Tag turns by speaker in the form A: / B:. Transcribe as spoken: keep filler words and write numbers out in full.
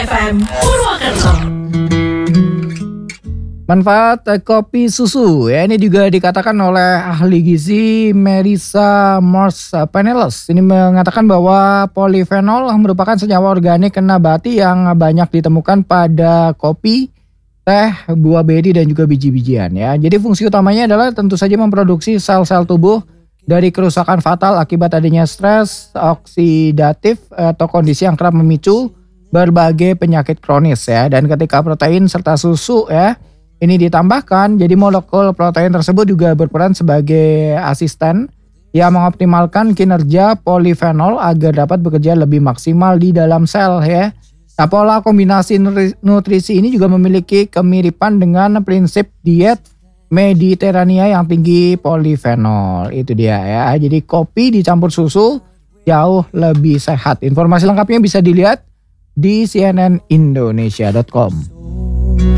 A: F M Purwakarta.
B: Manfaat eh, kopi susu ya, ini juga dikatakan oleh ahli gizi Marissa Marsh-Penellos. Ini mengatakan bahwa polifenol merupakan senyawa organik nabati yang banyak ditemukan pada kopi, teh, buah beri dan juga biji-bijian ya. Jadi fungsi utamanya adalah tentu saja memproduksi sel-sel tubuh dari kerusakan fatal akibat adanya stres oksidatif atau kondisi yang kerap memicu berbagai penyakit kronis ya. Dan ketika protein serta susu ya ini ditambahkan, jadi molekul protein tersebut juga berperan sebagai asisten yang mengoptimalkan kinerja polifenol agar dapat bekerja lebih maksimal di dalam sel ya. Nah, pola kombinasi nutrisi ini juga memiliki kemiripan dengan prinsip diet Mediterania yang tinggi polifenol. Itu dia ya. Jadi kopi dicampur susu jauh lebih sehat. Informasi lengkapnya bisa dilihat di c n n indonesia dot com.